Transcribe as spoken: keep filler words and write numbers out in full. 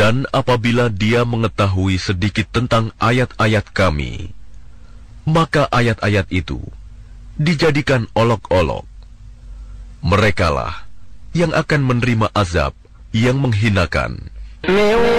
Dan apabila dia mengetahui sedikit tentang ayat-ayat kami, maka ayat-ayat itu dijadikan olok-olok. Merekalah yang akan menerima azab yang menghinakan.